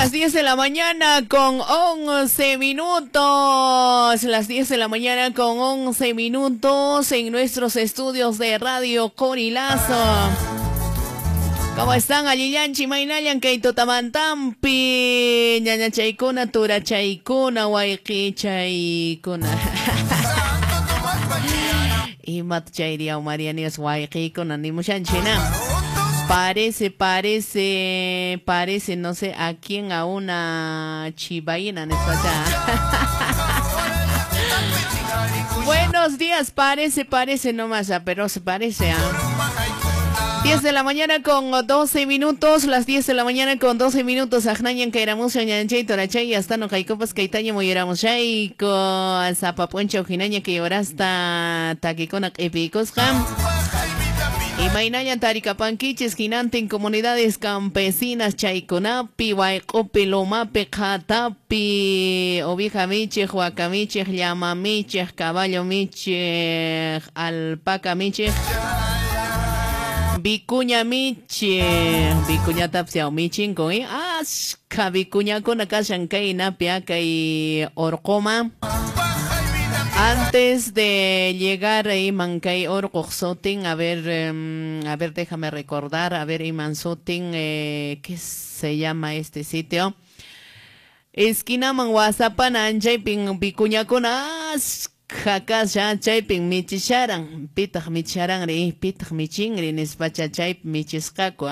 las 10 de la mañana con 11 minutos. Las 10 de la mañana con 11 minutos en nuestros estudios de Radio Corilazo. ¿Cómo están? Alillanchi, Mainayan, Keito Tamantampi, Ñaña Chaykuna, Tura Chaykuna, Waiki Chaykuna. Y Mat Chayria, Marianios, Waiki, con Animushanchina. Parece, no sé a quién, a una chivaína en Buenos días, parece nomás, pero se parece, 10 de la mañana con 12 minutos, las 10 de la mañana con 12 minutos, Ajnayan Kairamus, Ñanchay, Torachay, hasta no Kaikopas, Kaitaña, Moyeramos, Shaiko, Zapapuencha, Ojinaña, que ahora está Taquicona, Epicos, Ham. Y Mainayan Taricapanquiches, Ginante en comunidades campesinas, Chayconapi, Huaycopi, Lomape, Jatapi, Oveja Miche, Huacamiche, Llama Miche, Caballo Miche, Alpaca Miche, Vicuña Miche, Vicuña Tapsia Michinco, Asca, Vicuña con acá, Shankay, Napia, y Orcoma. Antes de llegar a Imancay Orcoxotin, a ver, déjame recordar, a ver, Imanzotin, ¿qué se llama este sitio? Esquina Manguazapan, Anjayping, Vicuñaconas, Jacasha, Chayping, Michisharan, Pitach Micharan, Pitach Michingri, Nespacha Chayp, Michiscaco.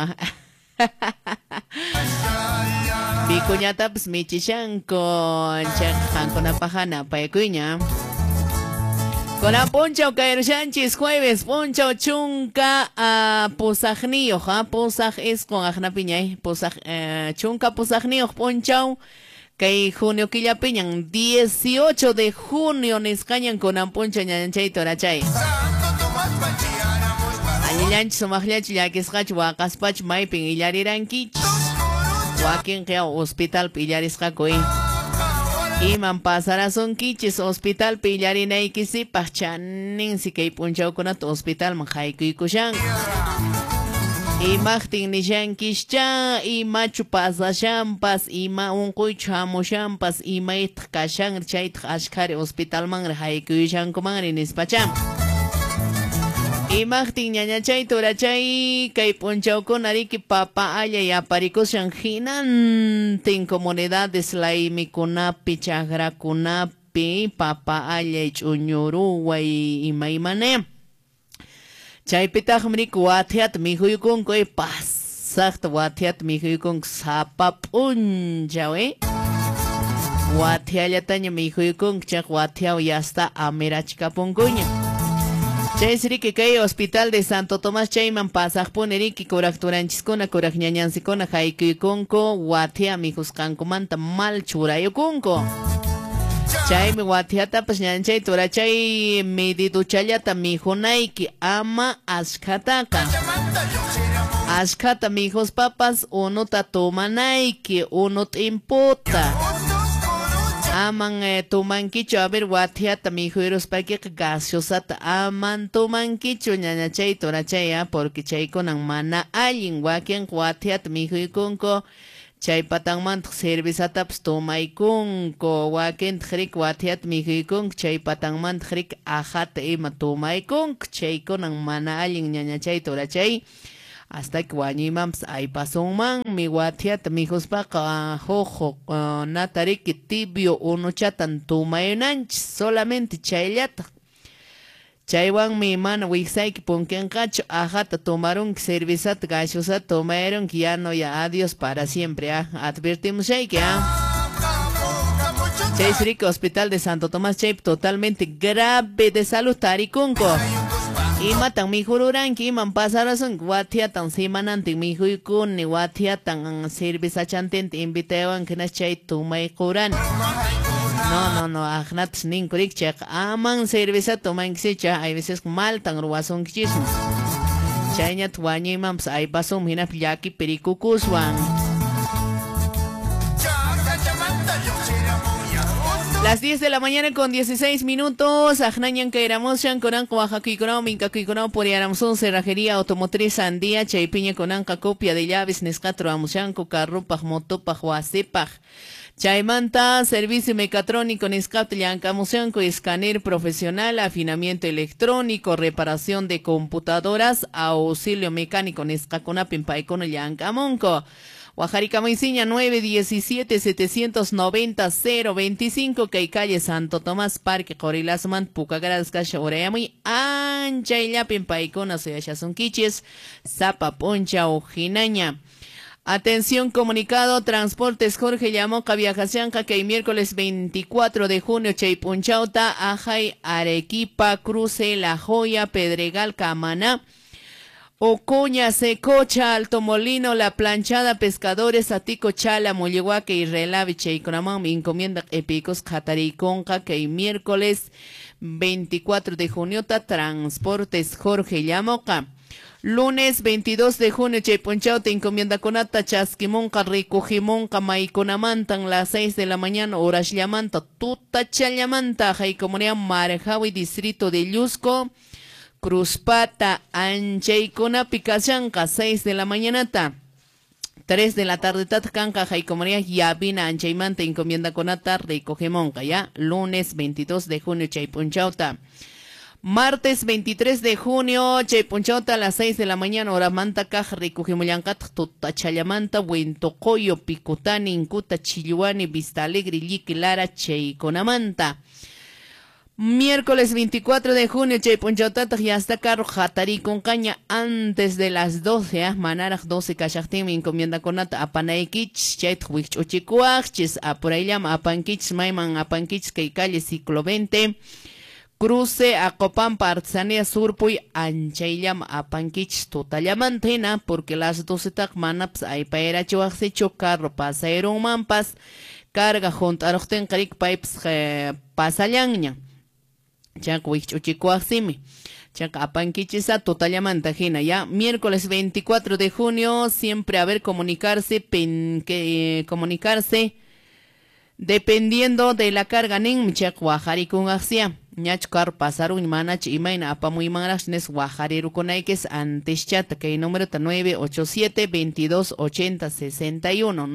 Vicuñataps, Michishanco, Chancona Pajana, Paecuña. Con la Poncho Caer Sánchez, jueves, Poncho Chunca a Posajnío, Posaj es con Ajnapiña, Posaj, Chunca Posajnío, Poncho, que junio Quilla Piñan, 18 de junio, Nescañan con Amponcho Ñanchay Torachay. Alillanch, Somajlach, Yaquescach, Huacaspach, Maiping, Illariranquich, Joaquín Geo, Hospital Pillariscacoy. Iman pasarazón quiches hospital pillarina y kisi pachanin si que punchao con tu hospital manjaiku y kushan. Y martin ni shan kischa y machu pasa champas y ma un cuichamo champas y mait kashan chait ashkari hospital man haiku y shan coman en espacham. Y martin ñañachay torachay kay punchao con ariki papa aya y aparicos shanjinan en comunidades la imikunapi chagrakunapi papa aya y chuñuruwa y maimane chay pitach mrik watiat mihuyukun koy pasakt watiat mihuyukun sapapunchawe watiallataña mihuyukun chak watiaw yasta amirachkapunkuña. Chaysri que cae hospital de Santo Tomás Chayman pasaj poneriki corakturanchiskona corakñañansikona haikuikunko watia mijuskankumanta mal churayukunko. Chaymi watiata pues ñanchay turachay mididuchallata mijunaiki ama ashkataka. Ashkata mijos papas unuta tomanaiki unut imputa. Aman tumanquicho, a ver, watiata, mi hijueros, para que gaseosata, aman tumanquicho, ñañachay, torachaya, porque chay conan mana alin, wakian, watiata, mi hijuikunko, chay patangman, servisata, tomaikunko, wakian, trik, watiata, mi hijuikunk, chay patangman, trik, ajata, ima, tomaikunk, chay conan mana alin, ñañachay, torachay. Hasta que guañimams ay pasonman mi watiat mi huspaca jojo natariki tibio uno chatan tumaynanch solamente chaylata chaywan mi mana wixayki punken cacho ajata tomaron servisat gachosat tomaron que ya no ya adiós para siempre advertimos que Chaysrique Hospital de Santo Tomás Chay totalmente grave de salud tarikunko. Y matan mi jururanki, man pasarazón, watiatan simananti mi huikun, ni watiatan servisa chantente, invitewan que nas chay tumay kuran. No, agnat ninkurik chek, aman servisa tumayn ksicha, hay veces mal tan ruason kichismo. Chayñat wañimam, ay pasum hinap yaki perikukuswan. Las 10 de la mañana con 16 minutos. Ajnañan Cairamos, Coranco, Oaxaca y Corao, Minca y Corao, Poriaramson, Cerrajería Automotriz Andía, Chaipiña Conanca, copia de llaves, Nescatro, Amushanco, Carrupaj, Motopaj, Huasepaj. Chaimanta, servicio mecatrónico, Nescatliancamusanco, escáner profesional, afinamiento electrónico, reparación de computadoras, auxilio mecánico, Nescaconapin, Paicono, Yancamonco. Guajarica Maiciña 917-790-025, que calle Santo Tomás, Parque Corilasman, Pucagaras, Cacha Oreamuy, Ancha y Yapin Paicona, Soyachasunquiches, Zapa Poncha, Ojinaña. Atención, comunicado, Transportes Jorge Llamoca, Viajacianca, que el miércoles 24 de junio, Cheipunchauta, Ajay, Arequipa, Cruce, La Joya, Pedregal, Camaná, Ocoña, Secocha, Alto Molino, La Planchada, Pescadores, Atico, Chala, Mollehuaque y Relaviche y Conamán, encomienda Epicos, Catariconca, que el miércoles 24 de junio, Transportes Jorge Llamoca. Lunes 22 de junio, Cheipunchao, te encomienda Conata, Chasquimonca, Ricojimonca, Maiconamantan, las 6 de la mañana, horas Llamanta, Tuta Chalamanta, Jaicomunea, Marejawi, distrito de Yusco. Cruzpata, Anchaicona, Picachanca, 6 de la mañana, 3 de la tarde, Tatcanca, Jaicomaría, Yabina, Anchaimanta, encomienda Conata, Ricojemonca, ya, lunes 22 de junio, Chaipunchauta. Martes 23 de junio, Chaipunchauta, a las 6 de la mañana, hora manta, caja, Ricojemoyancat, Tutachayamanta, Huentocoyo, Picutani, Incuta, Chilluani, Vista Alegre, Liqui, Lara, Cheiconamanta. Miércoles 24 de junio, Chaipunchautata, y hasta carro, Jatari con caña, antes de las 12, Manaraj 12, Cachachtim, encomienda Conata, Apanaikich, Chaitwich, Uchicuachis, Apurayam, Apankich, Maiman, Apankich, que calle ciclo 20, Cruce, Acopampa, Artesanía, Surpuy, Anchayam, Apankich, Totalamantena, porque las 12 Tacmanaps, hay paera, Chuaxicho, carro, pasaero, Mampas, carga, junto a Rochten, Carik, Pipes, Pasallaña. Chac Wichuchicuaximi, Chac Apanquichisa, Totalamanta Jina, ya. Miércoles 24 de junio, siempre haber comunicarse, comunicarse, dependiendo de la carga, Nin, Chac Guajari con Axia, Ñachcar, Pasarun, Manach, y Maina, Apamuy Manachnes, Guajariru con Aikes, antes chat, que número 987-2280-61,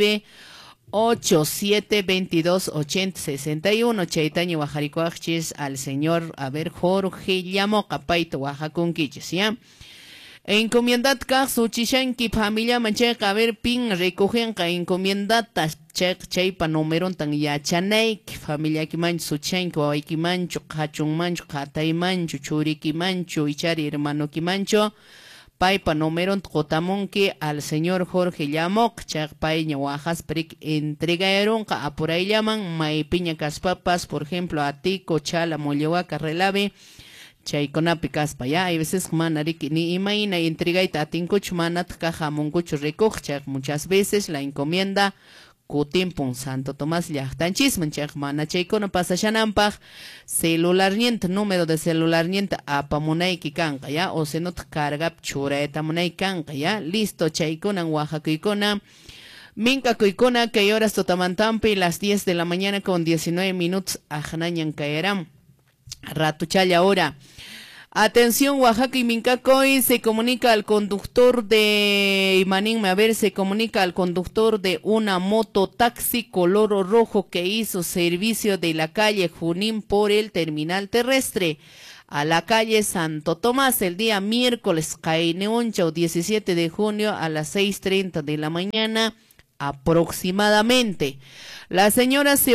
987-2280-61, Chaitaño Guajaricoachis, al señor, a ver, Jorge Llamoca, Paito, Oaxaconquiches, ¿ya? Encomiendat ka suchishanki familia manchek, a ver, pin, recogen ka encomiendat, chek, chaipa, numeron tan yachanaik, familia kimancho, suchanki, wawaikimancho, kachunmancho, kataimancho, churikimancho, ichari hermano kimancho, Paipa numeron Jotamonque al señor Jorge Llamoc, Chakpaiña Oaxas Pric, entregaron a por ahí llaman Maipiña Caspapas, por ejemplo, a Tico, Chala, Mollehuaca, Relave, Chaiconapi Caspa, ya, hay veces Manariki ni Imaina, entregaita a Tincoch Manat, Caja Moncucho Recochak, muchas veces la encomienda. Cutimpun Santo Tomás Llachtanchis, Manchak Mana Chaicona pasa Shanampaj, celular niente, número de celular niente, apamunaiki kanka, ya, o se not cargap chureta munay kanka, ya, listo, Chaicona, Oaxaca, Minca Cuicona, que horas Totamantampi, las 10 de la mañana con 19 minutos, Ajanañan Caerán, Ratuchaya ahora. Atención, Oaxaca y Mincacoy, se comunica al conductor de Imanín, a ver, se comunica al conductor de una moto taxi color rojo que hizo servicio de la calle Junín por el terminal terrestre a la calle Santo Tomás el día miércoles, Caineoncha, 17 de junio a las 6:30 de la mañana aproximadamente. La señora se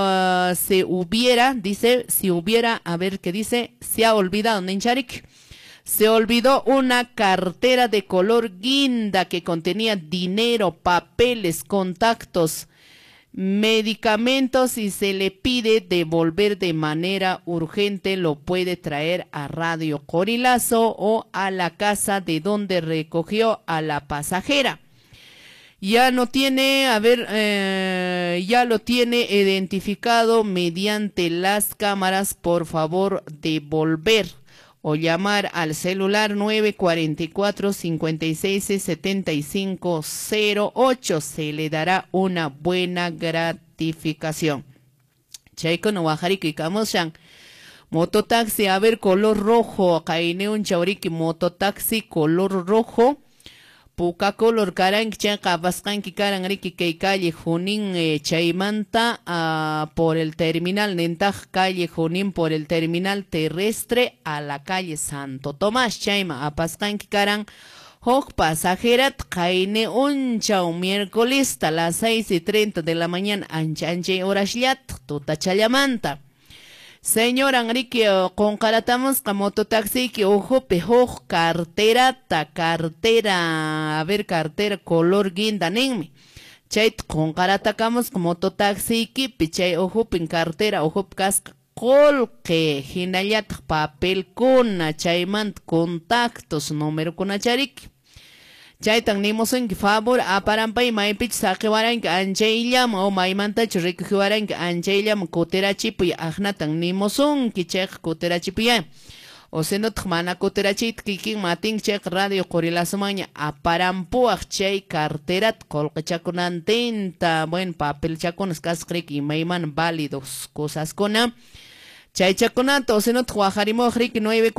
hubiera, dice, si hubiera, a ver qué dice, se ha olvidado, Nencharik, se olvidó una cartera de color guinda que contenía dinero, papeles, contactos, medicamentos y se le pide devolver de manera urgente, lo puede traer a Radio Corilazo o a la casa de donde recogió a la pasajera. Ya no tiene, a ver, ya lo tiene identificado mediante las cámaras, por favor devolver o llamar al celular 944-56-7508, se le dará una buena gratificación. Chaykuna wajariki kamushan. Mototaxi, a ver, color rojo. Kaine un chauriki mototaxi color rojo. Puka color karan chenka baskanki karan riki kay calle Junín chaymanta por el terminal nentaj calle Junín por el terminal terrestre a la calle Santo Tomás chayma a paskanki karan hok pasajerat kaine unchao miércoles a las 6:30 de la mañana anche horasliat tuta chayamanta. Señora Enrique, con caratamos mototaxi que ojo pejo cartera, a ver cartera color guinda nenme. Chay con caratacamos mototaxi que pichay ojo pin cartera ojo casca colque hinayat papel con chayman contactos número con acharik. Chaytan nimos en favor a parampay maipich saquiwaran que anchaylam o maimanta churrikiwaran que anchaylam kuterachipuy ahnatan nimosun kichek kuterachipuya. O senot mana kuterachit kikin matin chek radio Corilasamaña a parampuach chay carterat colquechakunantenta buen papel chacones cascrik y maiman válidos cosas cona. Chaychaconato, senot Juajarimojrik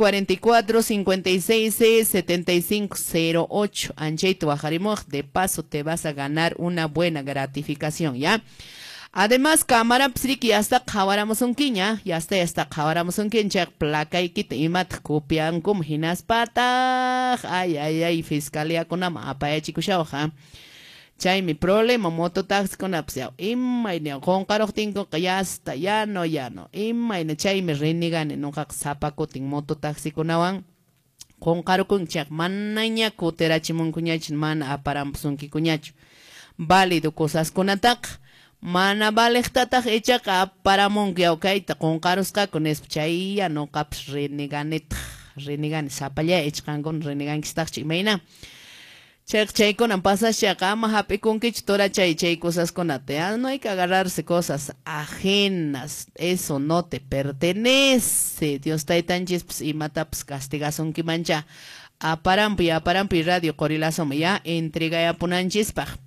944-56-7508. Ancheito Juajarimoj, de paso te vas a ganar una buena gratificación, ¿ya? Además, cámara psriki hasta kawaramos un quiña, ya está kawaramos un quincha, placa y kit imat copian cum hinas pata. Ay, fiscalía con ama apaya chicushauja. Chay mi problema mototaxi con apseo. Imaine con caroctingo que ya está, ya no. Imaine chay me renigane nunca zapacotin mototaxi con awan. Con carocun chak manaña cuterachimun cuñachin mana aparampsunki cuñacho. Válido cosas con atac. Mana balechtatak echak aparamon guiaucaita con carosca con espchay ya no caps renigane zapalla echkan con renigan kistach imaina. Chay con ampasas chacama happy con que tora chay cosas con atea. No hay que agarrarse cosas ajenas. Eso no te pertenece. Dios taitanchis y mataps castigason que mancha. Aparampi radio Corilasom ya entrega ya punanchispaj.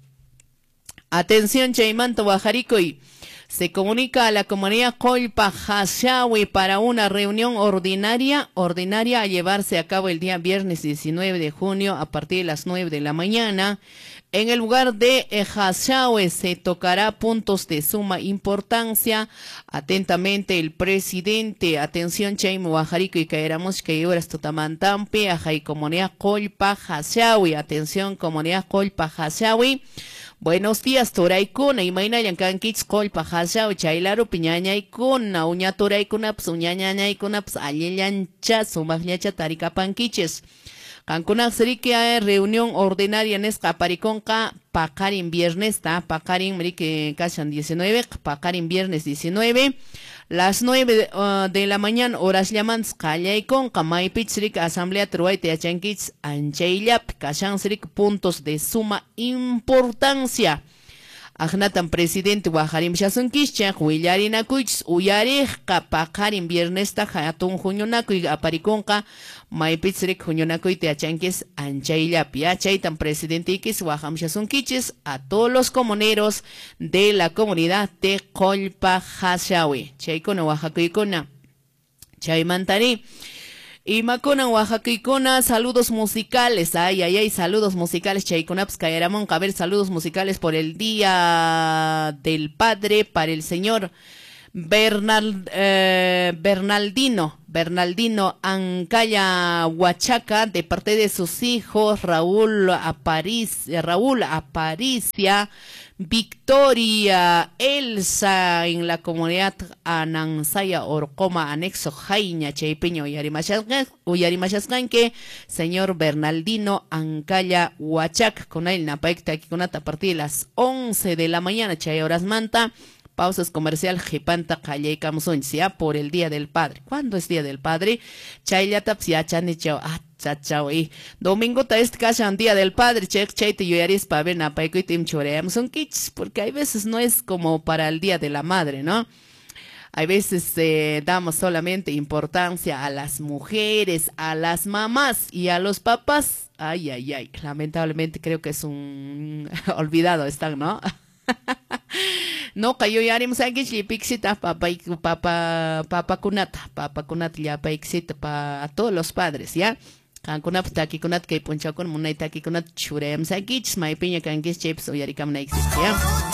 Atención chaymanto bajaricoy. Se comunica a la comunidad Colpa Hashawi para una reunión ordinaria a llevarse a cabo el día viernes 19 de junio a partir de las 9 de la mañana. En el lugar de Hashawi se tocará puntos de suma importancia. Atentamente el presidente. Atención Chaimo Bajarico y caeramos que horas totamantampe a comunidad Colpa Hashawi. Atención comunidad Colpa Hashawi. Buenos días, Toraikuna, y maina yankankich colpa hasha, chailaro piñaña y kuna, uña Toraikuna, uñaña y kuna, alillancha, sumagnacha tarikapanquiches. Cancuna Srique reunión ordinaria en Escapariconca, Pacarin viernes, Pacarin Mrique Cachan 19, Pacarin viernes 19. Las 9 de la mañana, horas llaman Skallaikon, Kamaipichrik, Asamblea Truaite Achankits, Anchaillap, Kashansrik, puntos de suma importancia. Agnatan presidente Waharim Shasunkish, Willarina Kuich, Uyarij, Kapakarim viernes Tajatun Junionaku, Apariconca, Maipichrik, Junionaku, Teachankis, Anchaillap, Chaitan presidente X, Waham Shasunkiches, a todos los comuneros de la comunidad de Colpa Hashawi. Chaikona, Oaxacuicona, Chaimantari. Y Macona, Oaxacuicona, saludos musicales, saludos musicales, Chaiconaps, Caeramón, a ver, saludos musicales por el Día del Padre para el señor Bernaldino Ancaya Huachaca, de parte de sus hijos Raúl Aparicia, Victoria, Elsa, en la comunidad Anansaya Orcoma, anexo Jaiña, Chaipeño, Uyarimachascan, que señor Bernaldino Ancaya Huachac, con él Napaecta, aquí con a partir de las 11 de la mañana, Chay horas manta. Pausas comercial, Jipanta, Calle Camsoncia, por el Día del Padre. ¿Cuándo es Día del Padre? Chaylatapsia, Chanichao, chao, y domingo ta este caso Día del Padre, Chaite, Yoyaris, Pavena, Paico y Tim Choream, son kits, porque hay veces no es como para el Día de la Madre, ¿no? Hay veces damos solamente importancia a las mujeres, a las mamás y a los papás. Ay, lamentablemente creo que es un olvidado están, ¿no? No kayo yarim sa gis lipixita papakunat llapaiksita pa a todos los padres, ¿ya? Kankunap takikunat kay punchakun munay takikunat churem sa gis may pinya kangis chips o yarikam na exist, ¿ya?